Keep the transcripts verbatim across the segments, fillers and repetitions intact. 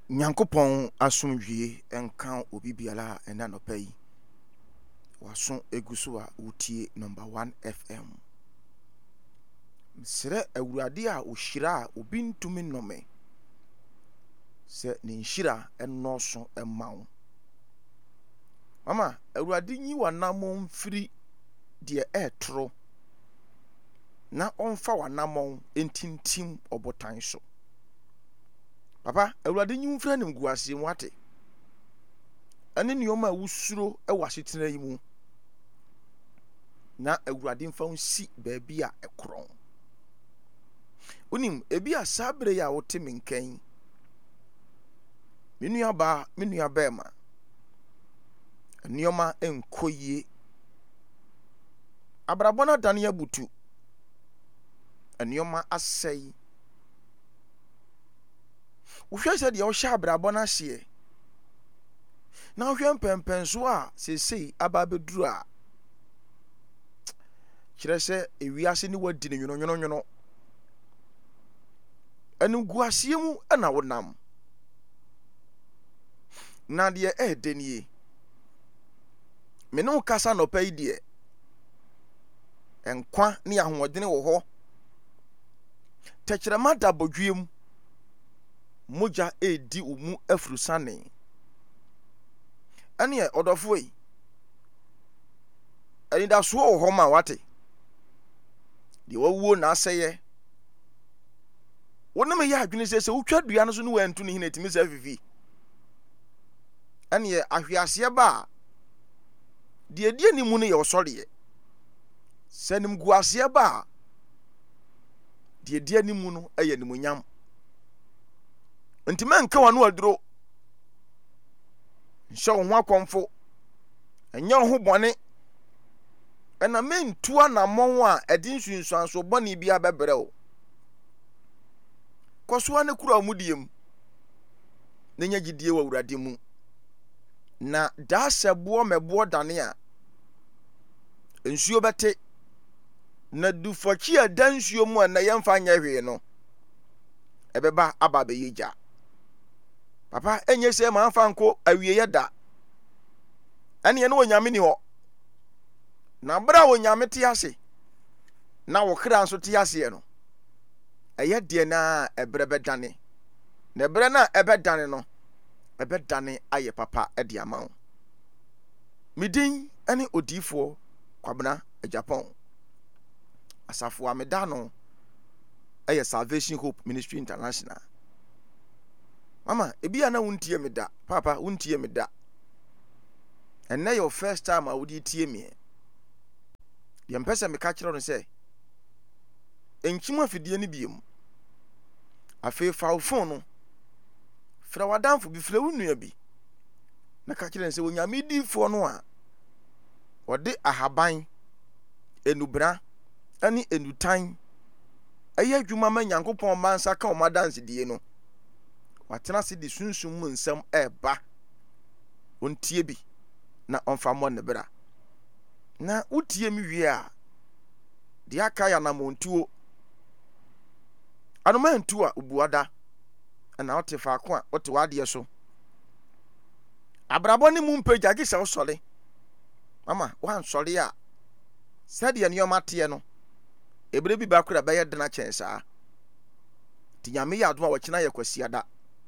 Nyankopon asomdwie enka obi biala ena no pay waso eguso a utie number one F M sere awurade a ohyira obi ntumi nnome se ne nhyira ennoso emmawo mama awurade nyi wanamon firi de etro na onfa wanamon entintim obotan so papa awurade nyi mfira nim guase mu ate ane nioma wusuro e wasetena yi mu na awurade mfa nsi baabi a ekron unim ebi a sabre ya wote menkan menua ba menua bema nioma enkoyie abrabona dane ya butu nioma asai uhwe se de o hya abrabona hye na uhwe mpempenso a sesei aba beduru a kire se ewiase ni wadi ne nwono nwono nwono anu guasie mu ana wonam na de e denie me no kasa no pay de enkwa ne ahoɔdene wo hɔ tekirema da bodwiem moja edi umu afrusane ane odofo yi ani da so wo hɔ ma wate de wawuo na aseye wonam ya adwene sese wotwa dua no so no wantu ne hina timi sa fifi ane ahwease ba de die ni mu ne ye osɔre sanim guase ba de die ni mu no eye nimonyam ntima nka wano aduro nhyɛ wo ho akomfo enye ho bɔne ena mentua na mmɔn a ɛde nsunsuanso bɔne bia bɛbrɛw kɔsoa ne kura mudiem ne nya gidie wa awurade mu na daasɛboɔ mɛboɔ dane a nsuo bɛte na dufɔkyi a da nsuo mu a na yɛmfa nyɛ hwee no ɛbɛba aba bɛyɛgya papa enye se ma amfa nko awie yeda ane ye no onyame ni hɔ na bra onyame te ase na wo kra nso te ase no ɛyɛ de na ɛbrɛ bɛdane na ɛbrɛ na ɛbɛdane no ɛbɛdane ayɛ papa ɛde amawo midin ane odifo kwabena Japan asafo ameda no ɛyɛ Salvation Hope Ministry International mama ebi ana wuntie me da papa wuntie me da and na your first time I would tie me the mpesa me ka kire no say enchim afidie ni biem afi fa phone no fra wadanfo bi fra wunua bi na ka kire say onyame difo no a wode ahaban enubra ani enutan ayi adwuma ma Nyankopɔn mansa ka o madanse die no watena se de sunsum mu nsam eba ontie bi na onfa mo ne bra na utie mi wie a de aka ya na montuo anoma ntu a obuada na ote fa ko a ote wade so abrabo ne mu mpagya gi se osole mama wan sole a sade ye nioma te no ebre bi ba kura ba ye dena chensa ti nyame ya adoma wakina ye kwasiada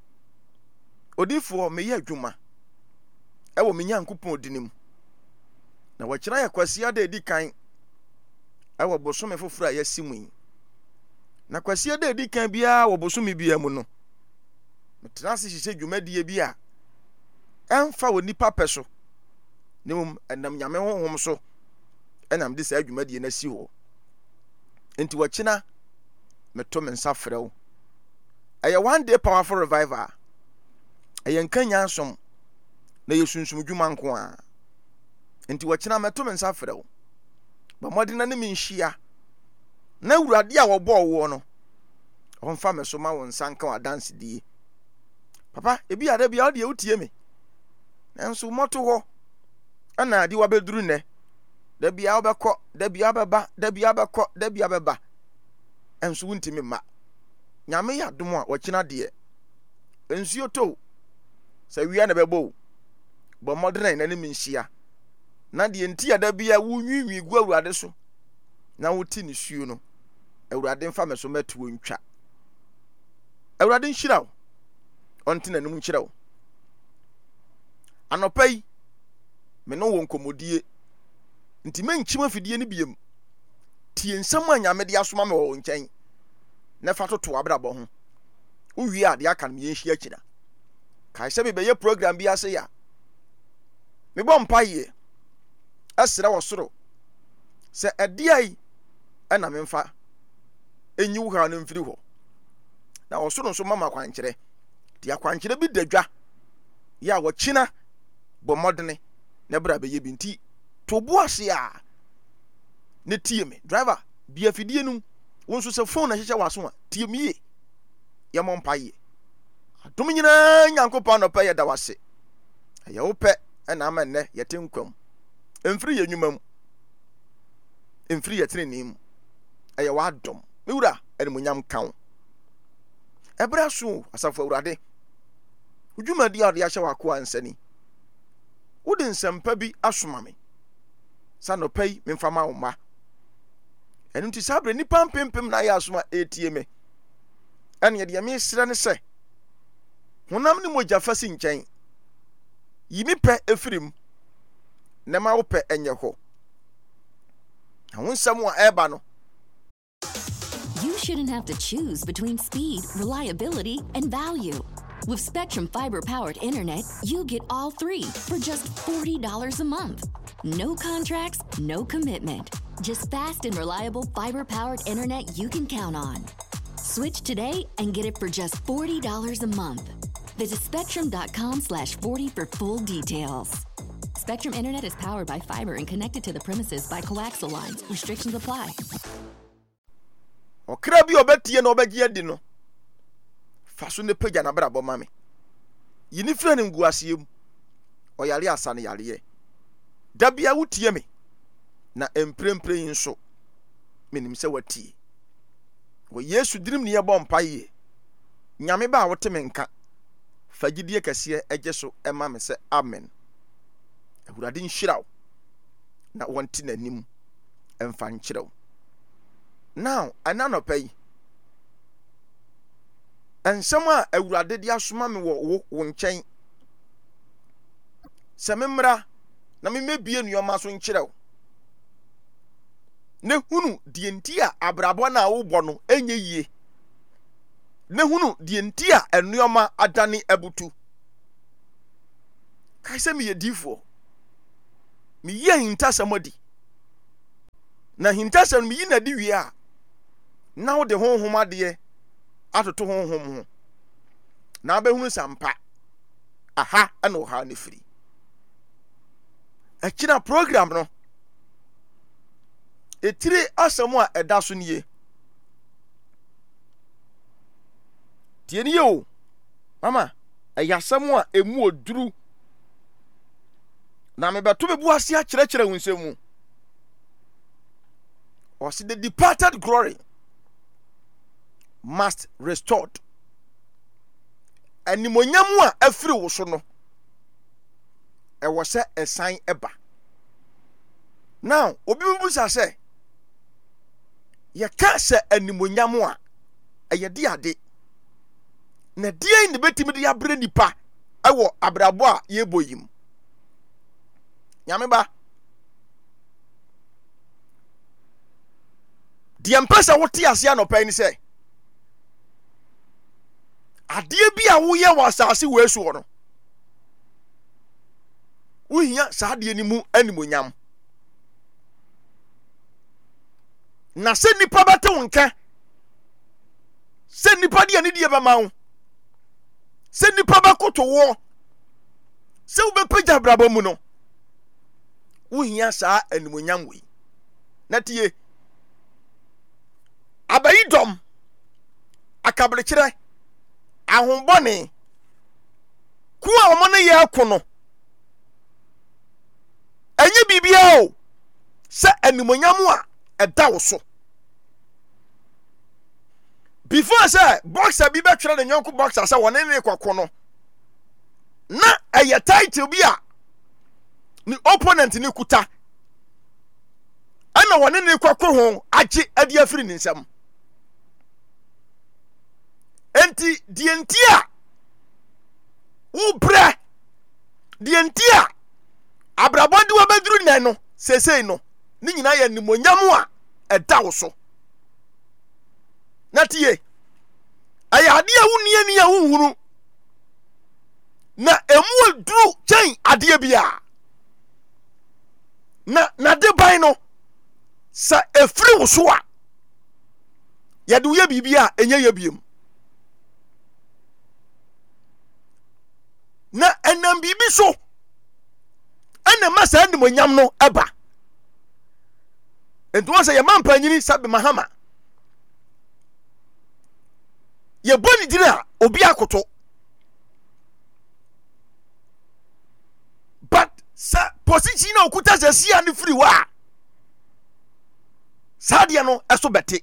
odifo me ye adwuma ewo me Nyankopɔn odinim na wakira ya kwasia da edi kan ewo bosome foforo a yasimu na kwasia da edi kan bia wo bosome bia mu no metena se hihye dwumadie bia emfa wo nipa peso nemum enam nyame honhom so enam de sa dwumadie na si ho enti wakina meto me nsa frew eye one day powerful revival ayen kanya nsom na yesunsum dwuma nko a enti wakina meto me nsa frew ba modena ne menhia na awurade a wo bɔ wo no onfa me so ma wo nsa nka wa dance die papa ebi ada bia wo de utie me nanso moto ho ana ade wa beduru ne da bia wo bekɔ da bia beba da bia bekɔ da bia beba enso wuntimi ma nyame ya dom a wakina de ensuo to sa wia na bebo bo modern na nim nhia na de enti ada bia wo nwiwi gu awurade so na wo ti ne suo no awurade mfa me so meto ntwa awurade nhira wo onti na nim nhira wo anopai me no wo nkomodie nti menchima fidie ne biem tie nsam anya de asoma me wo nkyɛn na fa toto abrabɔ ho wo wi ade aka me yenhia kina kai se me beye program bi ase ya me bɔ mpaye asra wo soro se ade ai ana me mfa enyi wo ha no mfiri ho na wo soro nso mama kwankyere dia kwankyere bi dadwa ya wo kina bɔ modene na bra beye bi nti to bo ase a ne tie me driver bia fidie nu wonso se phone na hyehyɛ waso a tie me ye ye mo mpaye adom nyina nyankopɔn no pɛ ye da wase ye wo pɛ na ama ne ye tenkwam emfiri ye nwuma mu emfiri ye treneni mu ye wa adom me wura ene munyam kan ebra so asafo awurade udwuma dia de ahye wako ansani wode nsempa bi asoma me sanopai me mfama wo ma enu nti sabre nipa mpempem na ya asoma etie me ene de me sira ne se honam ne mogya fasi nkyɛn yimi pɛ efirim ne ma wo pɛ enye ho ahonsam wa eba no. You shouldn't have to choose between speed, reliability, and value. With Spectrum fiber-powered internet, you get all three for just forty dollars a month. No contracts, no commitment. Just fast and reliable fiber-powered internet you can count on. Switch today and get it for just forty dollars a month. Visit spectrum.com slash 40 for full details. Spectrum Internet is powered by fiber and connected to the premises by coaxial lines. Restrictions apply. Okra bi obetie na obegie di no. Faso ne pagya na brabo mame. Yini fra ne nguasiem. Oyale asane yale ye. Da bia wutie me. Na emprempre yin so. Menim se watie. Wo Yesu dirim ne ye bɔ mpaye. Nyame ba wote me nka. Fagidie kase eje so ema me se amen. Awurade nhiraw. Na wonti nanim emfa nkyiraw. Now, ananopai. And someone awurade de asoma me wo wo nkyɛn. Se memra na me mebie nuoma so nkyerɛw. Ne hunu die nti a abrabɔ na wo bɔ no enye yie. Ne hunu die nti a enuoma adane abutu. Kai se me yedifo. Me ye hinta samodi. Na hinta sam me yi na di wie a na wo de honhom ade atoto honhom ho na abehunu sampa aha ana wo ha ne firi akina program no etire asɛm a ɛda so nie tie ne yo mama ɛyasɛm a emu oduru na me beto bebu ase a kyerɛkyerɛ wo nsɛm or see the departed glory must restored. And nimonyam a afiri wo so no e wo se esan eba. Now obi bubu sa se ye ka se animonyam a eye de ade na die ne betimi de abre nipa e wo abrabo a ye boyim nyame ba di empesa wote ase anopa ni se ade bi a wo ye wasase wo esu no wo hia sa ade ni mu animonyam na se nipa bate wonka se nipa de ani de ba ma wo se nipa ba koto wo se wo be pagya braba mu no wo hia sa animonyam we na tie abayidom akabrekere ahombone ku a omo ne ye akono enye bibia o se animonyam a eda wo so before say boxer bi be twere ne nyonko boxer say won ne kwakono na ɛyɛ title bi a ni opponent ni kuta ana wɔne ne kwakɔ ho agye adi afiri ne nsam enti die nti a wo brɛ die nti a abrabɔde wa baduru nan no sesei no ne nyina yɛ nimonyam a ɛda wo so na tie ayɛ ade a wonnie ni a wohuru na emu aduru kyɛn adeɛ bia na na de ban no sa efiri wo so a yɛde wo yɛ biribi a ɛnyɛ yɛ biem na ɛnam biribi so ɛna ma saa nimonyam no ɛba enti wɔn sɛ yɛ ma mpanyini sabe mahama yɛbɔ ne din a obi akoto but sa position na okuta sɛ sia ne firi wa saa deɛ no ɛso bɛte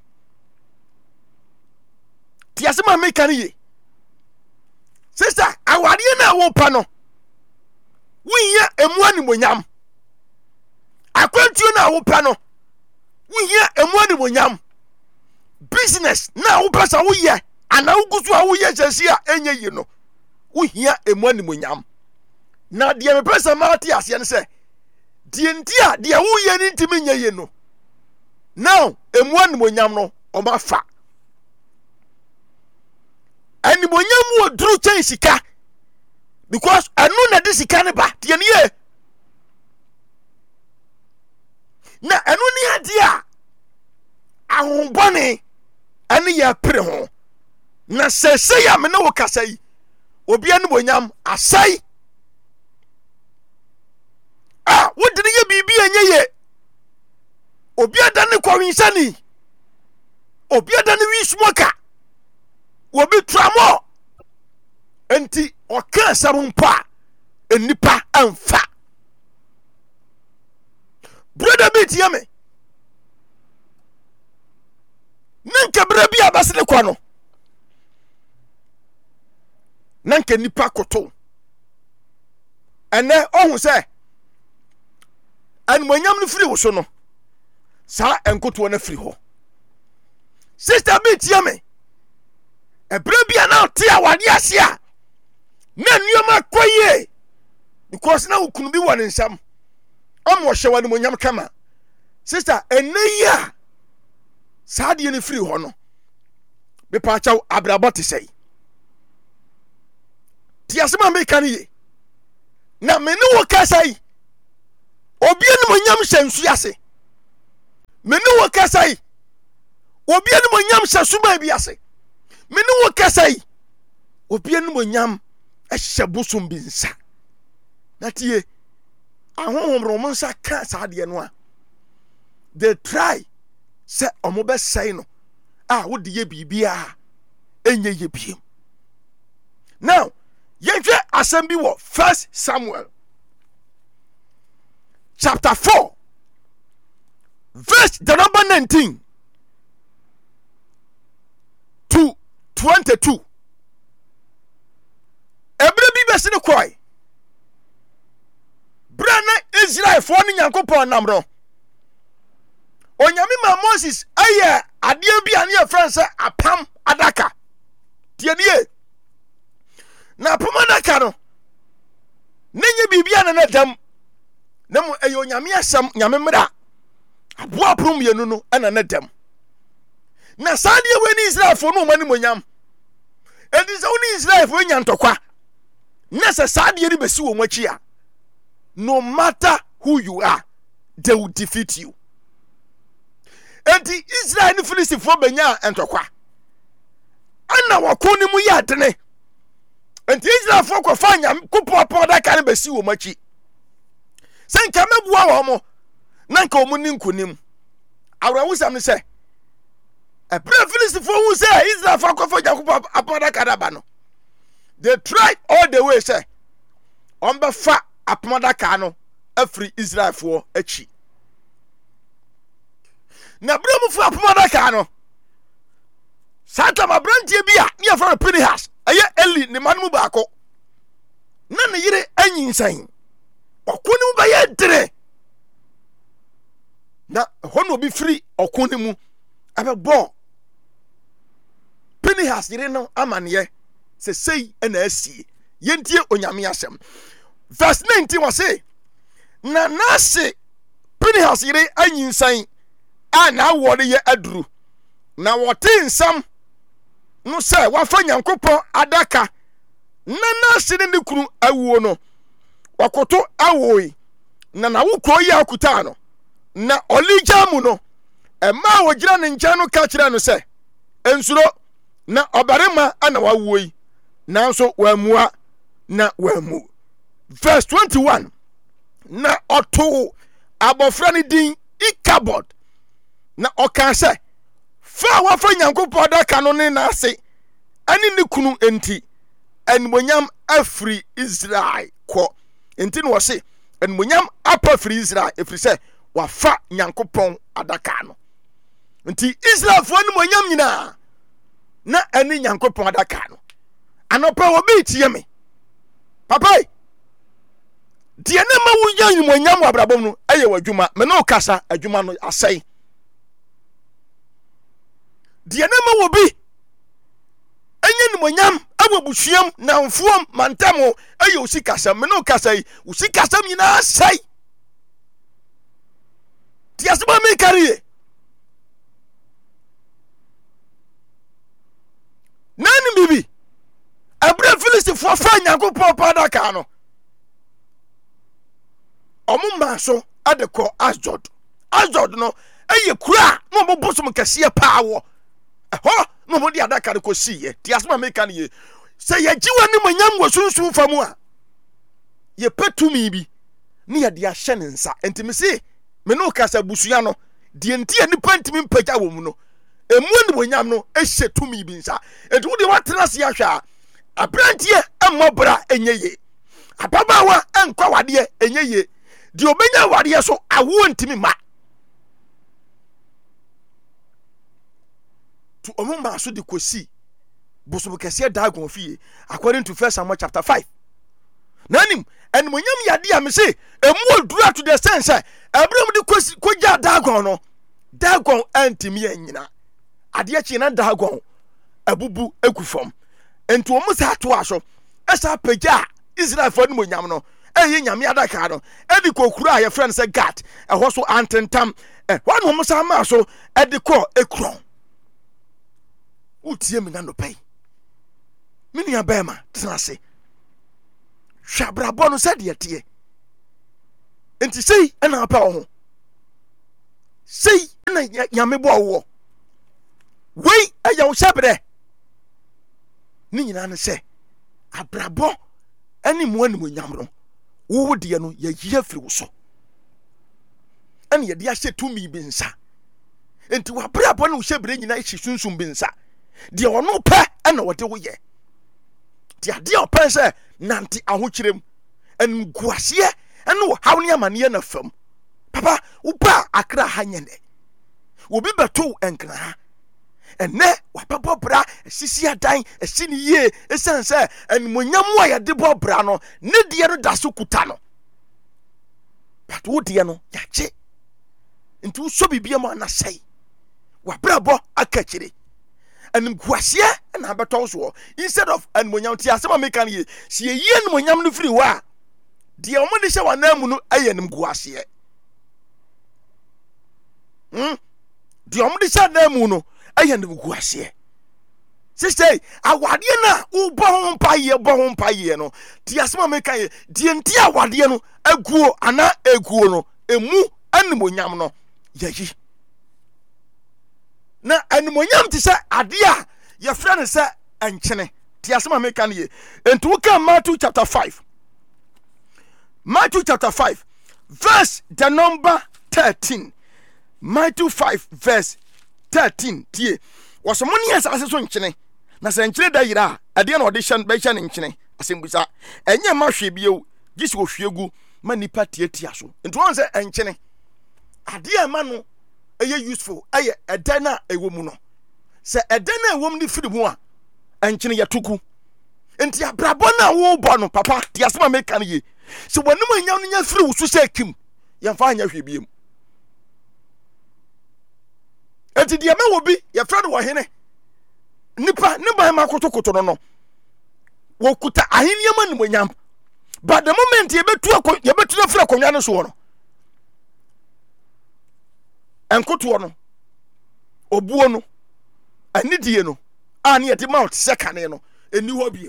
ti asɛm me kan ye sister awadeɛ na wo pa no wohia emu animonyam akwantuo na wo pa no wohia emu animonyam business na wo pa sa wo yɛ ana ugusu a woyɛ hyɛsi a enye yi no wohia emu animonyam na deɛ me pɛsɛ ma ate aseɛ ne sɛ deɛ nti a deɛ woyɛ ne ntimi nyɛ yi no now emu animonyam no ɔma fa animonyam wo duru kyɛn sika because ɛno na de sika ne ba deɛ ne yɛ na ɛno ne ade a ahombɔne ɛne yɛ pere ho na sɛsɛ ya me ne wo kasa yi obi animonyam asai ah wodi ne yɛ biribi enye ye obi adane kɔwinsani obi adane wi smoker obi tramo enti ɔka asɛm mpa enipa amfa brother bi tie me nanka bra bi abasene kɔ no nanka nipa koto ene ohun sɛ animonyam no firi wo so no sa enkoto na firi hɔ sister bi tie me ebra bi na te awade ase a na nneoma koye because na ukunu bi wɔ ne nsam ɔmo hye wɔ animonyam kama sister eneyi a saa de ne firi hɔ no be pa chaw abrabɔ te sɛ ti asema me kan ye na me ne wo kasa yi obi animonyam hyɛ nsu ase me ne wo kasa yi obi animonyam hyɛ suma bi ase me ne wo kasa yi obi animonyam ɛhyɛ bosom bi nsa na tie ahohomro mo nsa ka saa de no a they try sɛ ɔmo bɛ sɛe no a wo de yɛ bibia enye yɛ biem now yɛhwɛ asɛm bi wɔ First Samuel chapter four verse the number nineteen to twenty-two ebere bi bɛsi ne kɔe bra na Israelfoɔ ne Nyankopɔn nam no onyame ma Moses ayɛ adeɛ bi a ne yɛ frɛ sɛ apam adaka tie nie na apam adaka no ne nye bibia na na dam na mo ɛyɛ onyame asɛm nyame mmra aboa prom yɛ no no ɛna na dam na saa deɛ wɔ ne Israelfoɔ no mani monyam edi sɛ wo ne Israelfoɔ nya ntɔkwa na sɛ saa deɛ ne bɛsi wɔ mo akyi a no matter who you are they will defeat you enti Israel ne Filistifoɔ benya ntɔkwa ana wɔko ne mu yɛ adene enti Israelfoɔ kɔfa nyam kopɔpɔ da ka ne bɛsi wɔ mo akyi sɛ nka mɛboa wɔ mo na nka wɔ mo ne nkonim awrawusam ne sɛ ɛbrɛ Filistifoɔ hu sɛ Israelfoɔ kɔfa Nyankopɔn apɔ da ka da ba no they tried all the way sɛ ɔmbɛfa apɔmada no afiri Israelfoɔ akyi na brɛ mu fu apɔmada no sata mabrantie bi a ne yɛfrɛ Pinehas ɛyɛ Eli ne man mu baako na ne anyinsan ɔko ne mu bɛyɛ dere na hɔ na obi firi ɔko ne mu abɛbɔ Pinehas yere no amanneɛ sɛ sei ɛna asie yɛntie onyame asɛm verse nineteen wɔ se na nase Pinehas yere anyinsan a na awɔ de yɛ aduru na wɔte nsam no sɛ wafa Nyankopɔn adaka na nase ne ne kunu awuo no wakoto awoi na na wokɔ yi akuta no na ɔligya mu no ɛma wɔgyina ne nkyɛn no ka kyerɛ no sɛ ensuro na ɔbarima ana wawuo yi nanso wamua na wamu verse twenty-one na ɔto abɔfra ne din Ikabod na ɔka sɛ fa wafa Nyankopɔn adaka no ne nase ɛne ne kunu enti animonyam afiri Israel kɔ enti no wɔse animonyam apa afiri Israel efiri sɛ wafa Nyankopɔn adaka no enti Israelfoɔ animonyam nyinaa na ɛne Nyankopɔn adaka no anɔpa obi tie me papa deɛ ne ma wo nya animonyam wɔ abrabom no ɛyɛ w'adwuma me no kasa adwuma no asɛe deɛ ne ma wo bi enye animonyam awɔ busuam na mfuom mantamo ɛyɛ osikasam me no kasa yi osikasam nyinaa asɛe deɛ asɛm me kariye nani bibi abra Filistifoɔ fa Nyankopɔn pa adaka no ɔmo ma so ade kɔ Asdod Asdod no ɛyɛ kura na ɔmo bosom kɛseɛ paa wɔ ɛhɔ na ɔmo de adaka no kɔsiiɛ te asɛm me ka ne ye sɛ yɛgye w'anim anyam wɔ sunsun fa mu a yɛpɛ tumi bi ne yɛde ahyɛ ne nsa enti me se me no kasa busua no deɛ nti a nipa ntimi mpagya wɔ mu no emu animonyam no ɛhyɛ tumi bi nsa enti wo de watena se ahwɛ a abranteɛ ɛmmɔbra ɛnyɛ ye ababaawa ɛnkɔ wadeɛ ɛnyɛ ye deɛ obɛnya wadeɛ so awo ntimi ma to ɔmo ma so de kɔsi bosom kɛseɛ Dagon fie according to First Samuel chapter five nanim animonyam yade a me se emu odura to the sense Abraham de kɔsi kɔgya Dagon no Dagon antimi anyina adeɛ kyi na Dagon abubu ekufam enti ɔmo sa to aso ɛsa pagya Israel fo animonyam no ɛyɛ nyame adaka no ɛde kokura a yɛfrɛ no sɛ Gat ɛhɔ so antentam ɛhɔ no ɔmo sa ma so ɛde kɔ Ekron utie me na no pay me nua bɛma tena se hwɛ abrabɔ no sɛ deɛ teɛ enti sei ɛna apɛ wo ho sei ɛna nyame bɔ wo wei ɛyɛ wo hyɛbrɛ ne nyina ne sɛ abrabɔ ɛne mu animonyam no wo deɛ no yɛyɛ firi wo so ɛne yɛde ahyɛ tumi bi nsa enti wabrabɔ ne wo hyɛbrɛ nyina hye sunsum bi nsa deɛ ɔno pɛ ɛna wɔde wo yɛ deɛ adeɛ ɔpɛ sɛ nante ahokyerɛm ɛnguaseɛ ɛne wɔ haw ne amanneɛ na fam papa woba Akra ha nyɛnɛ obi bɛto ɛnkra ha ɛnɛ wabɛbɔ bra ɛsisi adan ɛsi ne yie ɛsiane sɛ animonyam a yɛde bɔ bra no ne deɛ no da so kuta no but wo deɛ no yɛagye nti wosɔ bibia mu anasɛe wabrabɔ aka kyire animguaseɛ ɛna abɛtɔ so instead of animonyam te asɛm a meka no ye sɛ yɛyi animonyam no firi hɔ a deɛ ɔmo de hyɛ w'anan mu no ɛyɛ animguaseɛ hmm? deɛ ɔmo de hyɛ anan mu no ɛyɛ animguaseɛ sisɛ awadeɛ no a wobɔ ho mpayɛ bɔ ho mpayɛ no te asɛm a meka ye deɛ nti awadeɛ no aguo anaa eguo no emu animonyam no yɛyi na animonyam te sɛ adeɛ a yɛfrɛ no sɛ ɛnkyene te asɛm a meka no ye enti woka Matthew chapter five Matthew chapter five verse the number thirteen Matthew five verse thirteen tie wɔsɛ mo ne asase so nkyene na sɛ nkyene da yira a ɛdeɛ na ɔde hyɛ bɛhyɛ ne nkyene asɛmbusa ɛnyɛ ma hwɛ bio gye sɛ ohwie gu ma nipa tietia so nti wɔn sɛ ɛnkyene adeɛ ma no ɛyɛ useful ɛyɛ ɛdan na ɛwɔ mu no sɛ ɛdan na ɛwɔ mu ne firi mu a ɛnkyene yɛtoko nti abrabɔ na wo bɔ no papa te asɛm a meka no ye So when no man yan free so say kim yan fa anya hwebiem enti de ma wo bi ye fra no wo hene nipa ne ban ma kotokoto no no wo kuta aheniam animonyam but the moment ye betu ye betu na fra konwa no so no enkoto no obuo no anidie no ani ye de mount sekane no eni ho biem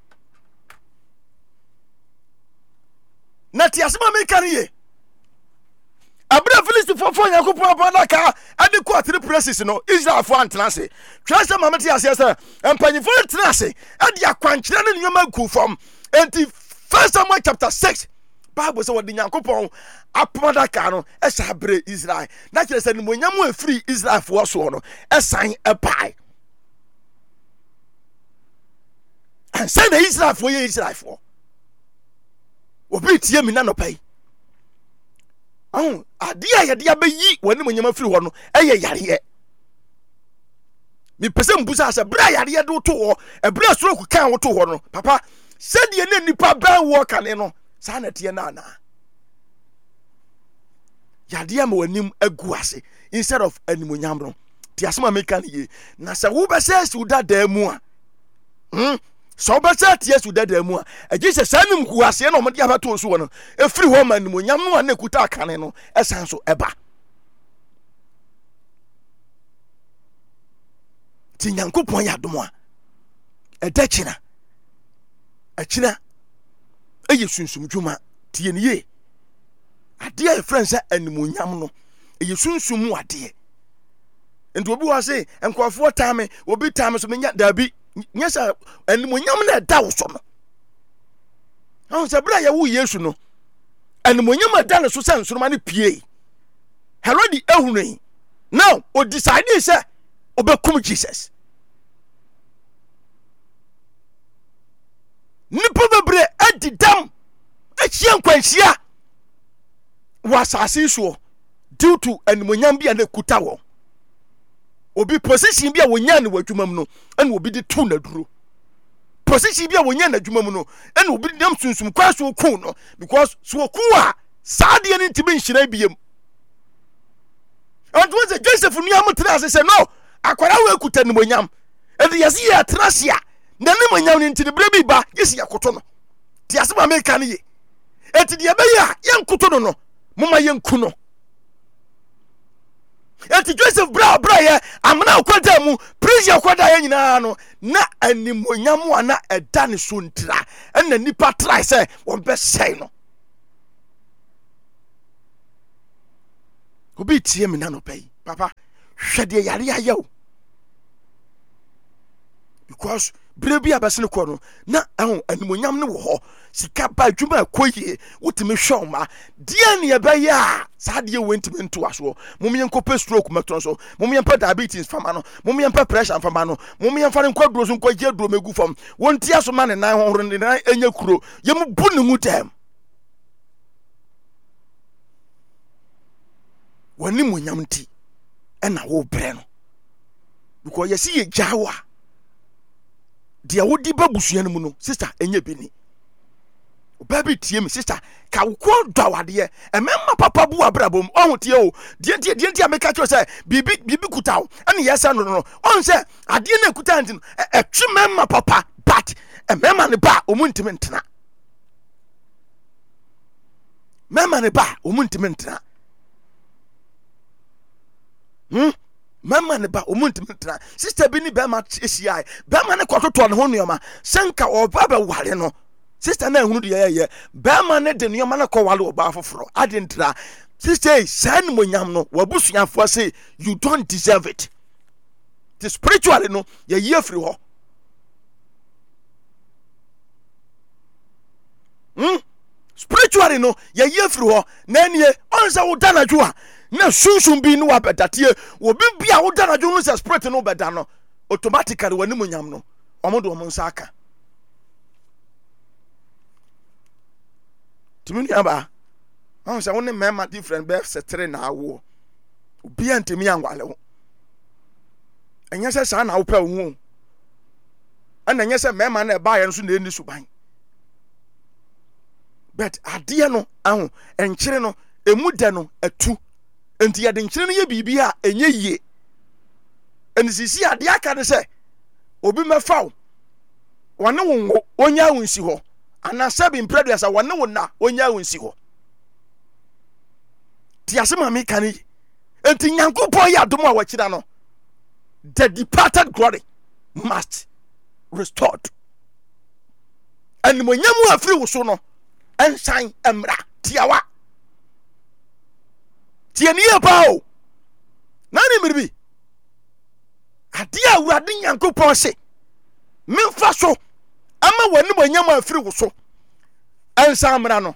na ti asema me kan ye abra Philistine for for yakopon abana ka ade ko three places no Israel for antrase twase mamati ase se empanyi for antrase ade akwankyere ne nyoma ku fam enti First Samuel chapter six Bible say what the yakopon apomada ka no e sha bre Israel na kire se ni monyam e free Israel for so no e san e pai and say the Israel for ye Israel for obi tie mi na no pai oh adia ya dia bayi wani munyama firi ho no eye yare mi pese mbusa ase bra yare do to ho e bra stroke kan wo to ho no papa sede ne nipa ban wo kan no sa na tie na na yade ma wanim agu ase instead of animunyam no ti asema meka ne ye na se wo be se su dada mu a hm so be se tie su dada mu a agi se sanim ku ase na omde abato so no e free ho ma animunyam no na kuta kan no esan so eba ti nyankopon ya domo a eda kina akina eye sunsum dwuma tie ne ye ade a friends animunyam no eye sunsum mu ade enti obi wa say enkofo tame obi tame so menya dabi nyesa animunyam na da wo so no han se bra ya wo Yesu no animunyam da ne so se nsoroma ne pie Herod ehunu now o decide say obekum Jesus nipa bebre adidam achia nkwanhia wasase so due to animunyam bia na kuta wo obi position bia wonya ne wadwumam no ene obi de tu na duro position bia wonya na dwumam no ene obi de nam sunsum kwa so ku no because so ku a saade ne ntimi nhira biem and when Joseph nu am trase say no akwara we kuta animunyam ene yesi ya trasia na animunyam ne ntini bre bi ba yesi yakoto no ti asema America ne ye enti de be ya yankoto no no mama yanku no enti Joseph bra bra ye amna okwada mu praise okwada ye nyina no na animunyam ana eda ne so ntira na nipa try say won be sei no obi tie me na no pay papa hwede yare ayew because brebi abasene ko no na ehun animunyam ne wo ho sika ba dwuma koyie wotimi hwoma dia ne ye ya saade wentimi nto aso mumye nkope stroke metron so mumye mpa diabetes fama no mumye mpa pressure fama no mumye mfa nkwaduro so nkwaje duro megu fam wonti aso ma ne nan honhoro ne nan enya kuro yem bu ne mu dem woni munyam nti ena wo bre no because yesi ye jawa dia wodi babusua no mu no sister enye bini baby tie me sister ka wo dawade e emma papa bu abrabom ohun tie o die die die tie make cho say bibi bibi kutaw ene yesa no no on say ade na kuta ntin e twi memma papa but emma ne ba omuntime ntena memma ne ba omuntime ntena hm mama ne ba omuntime ntena sister bi ni be ma ehia be ma ne kototo ne ho nuoma senka oba be ware no sister na ehunu de ye be ma ne de nuoma na ko wale oba afoforo adentra sister san monyam no wabusuafo say you don't deserve it the spiritually no ye ye free ho hm spiritually no ye ye free ho na nie onza wo danadwo a na sunsun bi no abadatie obi bia wo danadwo no se spirit no beda no automatically wani monyam no omodo omo nsa aka timini aba on se woni mema different be setre na awo obi antemi angwale wo enya se sa na wo pa wo ana enya se mema na ba ye no so na eni suban but adeɛ no aho enkyere no emu de no atu enti yɛde nkyere no yɛ biribi a enye yie enisisi adeɛ aka ne sɛ obi mɛfaw wɔne wo ngo onya wo nsi hɔ ana sabi impreduasa wɔne wo na onya wo nsi hɔ ti asema me kan yi enti Nyankopɔn yɛ adom a wɔkyira no the departed glory must restored and monyamu afiri wo so no ensan emra tiawa tiani e pa o na ni miribi ade a Awurade Nyankopɔn se memfa so ama wani monyamu afiri wo so ensan mra no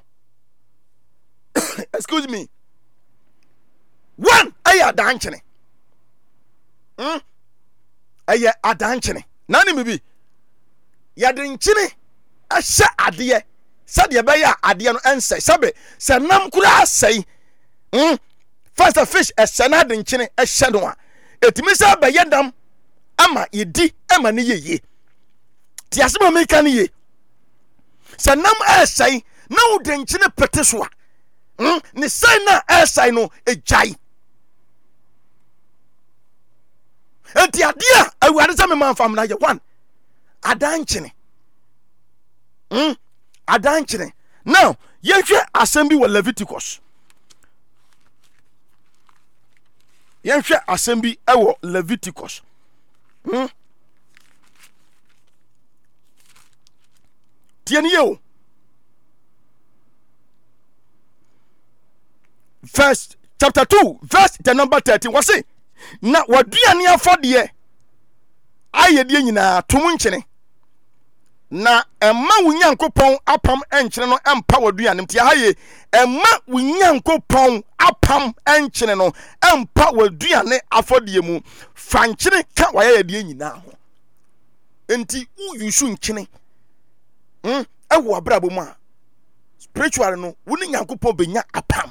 excuse me one aya danchene hm aya adanchene na ni miribi yade nkyene ahye adeɛ sɛdeɛ bɛyɛ adeɛ no ɛnsɛ sɛbe sɛ nam kura asɛe mm first fish ɛsɛ na de nkyene ɛhyɛ no a etimi sɛ bɛyɛ dam ama yedi ama ne yeye ti asɛm me ka ne ye sɛ nam ɛsɛe na wo de nkyene pete so a mm ne sɛe na ɛsɛe no egyae enti adeɛ a Awurade sɛ me manfam na yɛ one adankyene mm adankyene now yɛhwɛ asɛm bi wɔ Leviticus yɛhwɛ asɛm bi ɛwɔ Leviticus mm tiɛni yɛ verse chapter two verse the number thirteen wɔ se na waduane afɔdeɛ ayɛ deɛ nyinaa tom nkyene na emma wo Nyankopɔn apam enkyene no empa waduane mtia haye emma wo Nyankopɔn apam enkyene no empa waduane afɔdeɛ mu fankyene ka wayɛ deɛ nyinaa ho enti wo yusu nkyene hm ewo abrabo mu a spiritual no wo ne Nyankopɔn benya apam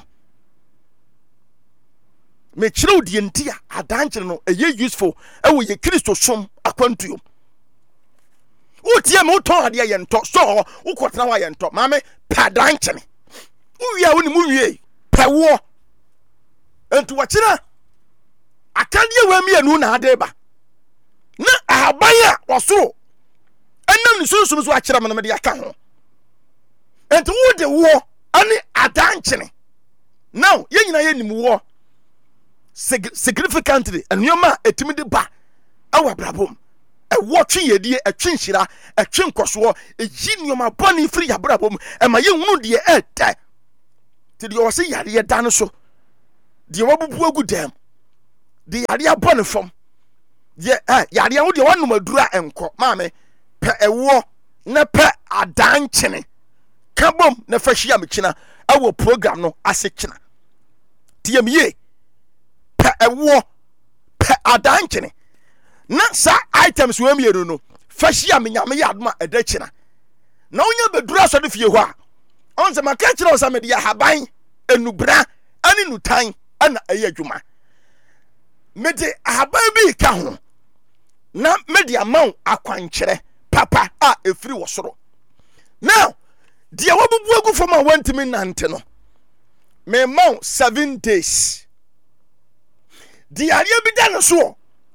me kyerɛw die ntia adankyene no ɛyɛ useful ewo ye Kristo som akwantuo utie me uton ade ye nto so ukotena wa ye nto maame padankyene uwia woni mu wie pawo entu wakira akade wa mi anu na ade ba na ahaban a wasoro enam ni sunsun so akira me na me de aka ho entu wo de wo ani adankyene now ye nyina ye nim wo significantly enuoma etimi de ba awa brabom ɛwɔ twe yɛdie ɛtwe nhyira ɛtwe nkɔsoɔ ɛyi nneɛma bɔne firi yabrabɔ mu ɛma yɛhunu deɛ ɛdɛ te deɛ wɔse yareɛ da no so deɛ wabubu agu dam deɛ yareɛ bɔ ne fam deɛ ɛ yareɛ wo deɛ wanom aduru a ɛnkɔ maame pɛ ɛwɔ na pɛ adankyene ka bom na fa hyia me kyena ɛwɔ program no ase kyena tie me ye pɛ ɛwɔ pɛ adankyene na sa items we mienu no fashia me nyame ya adoma eda kyina na onya bedura so de fie ho a on se maka kyerɛ o sa me de haban enubra ani nutan ana ɛyɛ adwuma me de haban bi ka ho na me de amaw akwankyerɛ papa a efiri wo soro now de wabubu agu fam a wantimi nante no me maw seven days de ariya bi da no so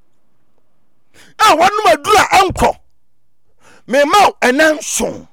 ah wanu madura anko me maw enanson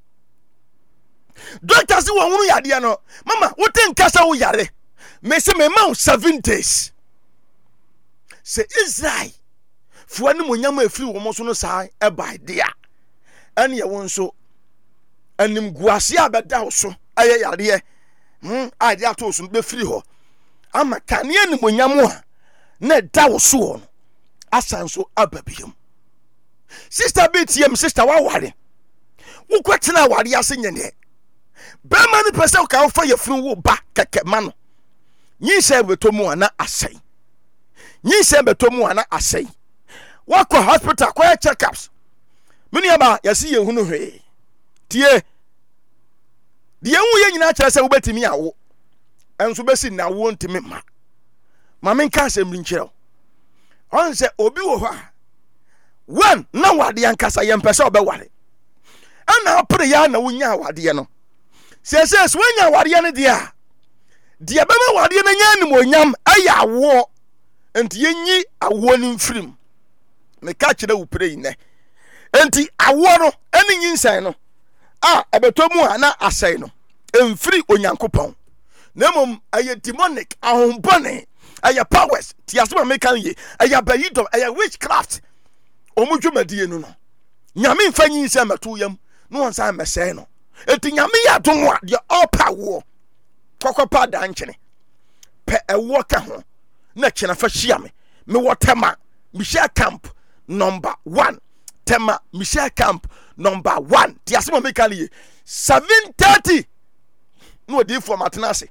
doctor si won hunu yade no mama wote nkasa wo yare me se me maw seven days se Israel fo anu monyam afiri wo mo so no sai e bai dia ane ye won so anim guase abeda wo so aye yare hm ade ato so be firi ho ama kane anim monyam a na da wo so no asanso ababiam sister btm sister wa ware wo kwetena ware ase nyene be ma ni pese ka fa yefunu wo ba keke ma no nyinse betomu ana asai nyinse betomu ana asai wakọ hospital kwa checkups mini aba yasi ye hunu hwe tie de enwu ye nyina kire se wo betimi awo enso besi na wo ntimi ma ma men ka asem nkyerɛ on se obi wo hɔ a one na wade yankasa ye mpɛ sɛ obɛware ana apre ya na wonya wade no Se se so nya ware ne dia. Dia be ma ware ne nya animonyam aya awo. Enti yenyi awo ni mfirim. Me ka kire wo pray ne. Enti awo no ene nyinsan no. Ah ebeto mu ana asai no. Emfiri onyankopon. Nemom aye demonic ahombone aye powers ti asema me kan ye aye bayidom aye witchcraft omudwumadie no no nyame mfa nyinsa mato yam no onsan mesɛ no eti nyame ya domo a de opawo kokopa da nkyene pe ewo ka ho na kyena fa hia me me wotema Michelle Camp number one tema Michelle Camp number one ti asema me kan ye seven thirty no di for matenase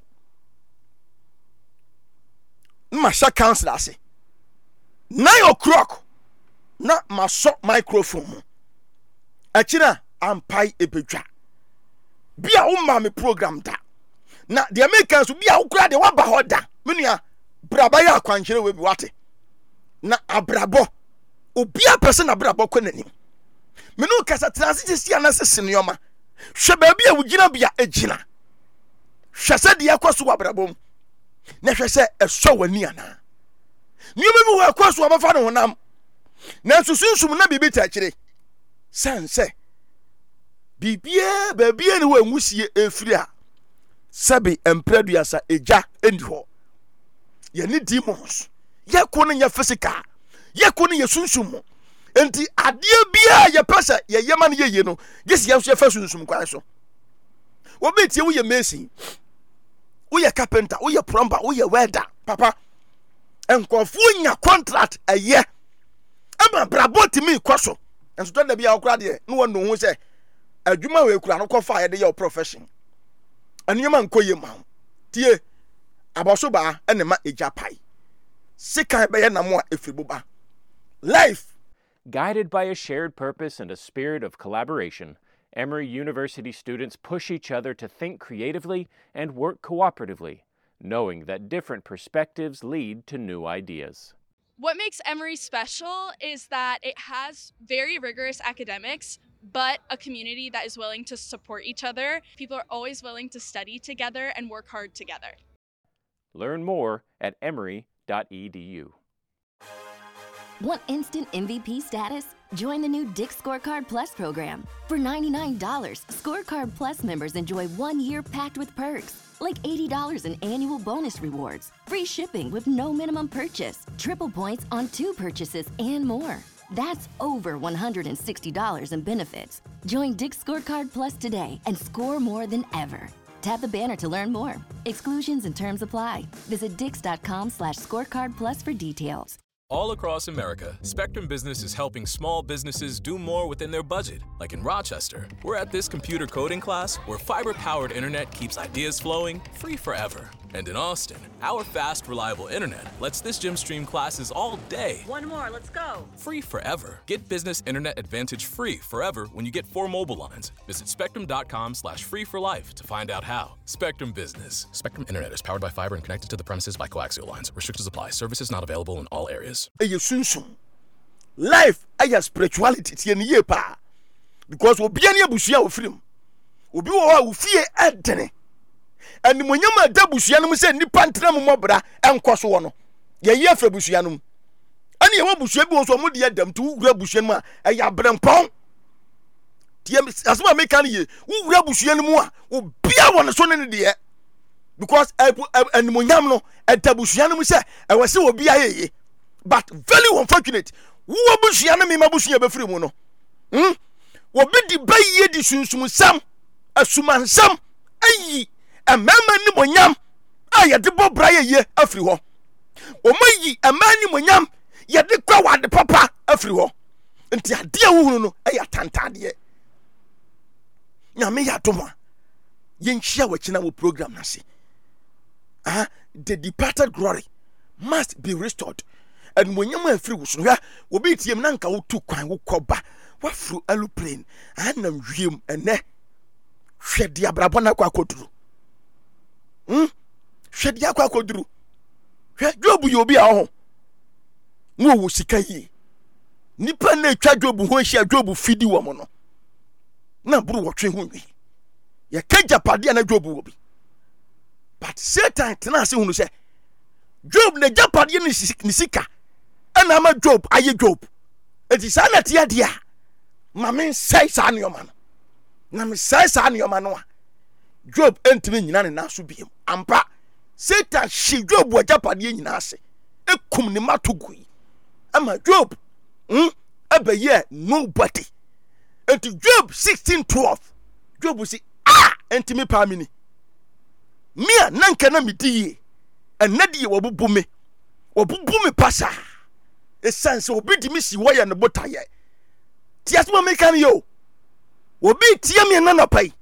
Masha council ase nine o'clock na maso microphone akira ampai ebedwa bia wo ma me program da na the Americans bia wo kura de wa ba hoda menua braba ya akwankyere we bi wate na abrabo obia person abrabo konanim menu kasa transit sia na sese neoma hwe ba bia wo gina bia egina hwe se de yakoso wa abrabo na hwe se eso wani ana nioma bi wo akoso abafa ne honam na susunsum na bibi ta kire sanse bibia ba bia ne wo anwusie efiri a sabi empraduasa eja endi ho ye ni demons ye ko ne ye physical ye ko ne ye sunsum enti ade bia ye pesa ye yema ne ye no gesi ye so ye fa sunsum kwa so wo betie wo ye mason wo ye carpenter wo ye plumber wo ye welder papa enkofu nya contract eye ama braboti mi kwaso enso to da bia okra de no wo no hu se adwuma we kura no kofa ye de your profession anyama nkoye ma tie aboso ba ene ma ejapai sika be ye na mo efribuba life guided by a shared purpose and a spirit of collaboration. Emory University students push each other to think creatively and work cooperatively, knowing that different perspectives lead to new ideas. What makes Emory special is that it has very rigorous academics, but a community that is willing to support each other. People are always willing to study together and work hard together. Learn more at emory dot e d u. Want instant M V P status? Join the new Dick's Scorecard Plus program. For ninety-nine dollars, Scorecard Plus members enjoy one year packed with perks, like eighty dollars in annual bonus rewards, free shipping with no minimum purchase, triple points on two purchases, and more. That's over one hundred sixty dollars in benefits. Join Dick's Scorecard Plus today and score more than ever. Tap the banner to learn more. Exclusions and terms apply. Visit dix.com slash scorecard plus for details. All across America, Spectrum Business is helping small businesses do more within their budget. Like in Rochester, we're at this computer coding class where fiber-powered internet keeps ideas flowing free forever. And in Austin, our fast, reliable internet lets this gym stream classes all day. One more, let's go. Free forever. Get Business Internet Advantage free forever when you get four mobile lines. Visit spectrum.com slash free for life to find out how. Spectrum Business. Spectrum Internet is powered by fiber and connected to the premises by coaxial lines. Restrictions apply. Services not available in all areas. Eye sunsun life aya spirituality tie ne ye pa because obi ani abusua ofrim obi wo a ofie edene animonyam ada busua no se nipa ntena mo mobra enkoso wo no ye ye afra busua no ani ye wo busua bi wo so mo de adam to wura busua no a aya brempon tie asema me kan ye wura busua no mu a obi a wo no so ne de because animonyam no ada busua no se e wo se obi a ye but very unfortunate wo busua na me ma busua be free mu no hm wo be di baye di sunsum sam asumansam ayi amama ni monyam aye de bobra ye afri ho o mayi amani monyam ye de kwa wade papa afri ho nti ade a wo no aye tantade nyame ya doma ye nhia wakina wo program na se ah the departed glory must be restored. And when you are free, will be Tiam Nanka who took Kwan who coba, what through aeroplane, and a dream and ne shed the Abrabana Quacodru. Hm? Shed the Aquacodru. Job will be our home. No, Sikayi. Nipa ne Chajobu, who shall Jobu feed you woman. Now, brew watching me. ye ka japade na Job wo bi but Satan tena ase hunu se Job na japade ni sika ana ma Job aye Job eti sa na tia dia ma men sai sa ne yoma no na me sai sa ne yoma no a Job entimi nyina ne na so biem ampa Satan shi Job wa japade nyina ase ekum ne matogui ama Job hm abaye nobody enti Job sixteen twelve Job say ah entimi pa mi ni mia nanka na medie enade ye wobubu me wobubu me pasa esanse obi di mi si wo ye ne botaye tiasmo me kan yo obi tie me na na pai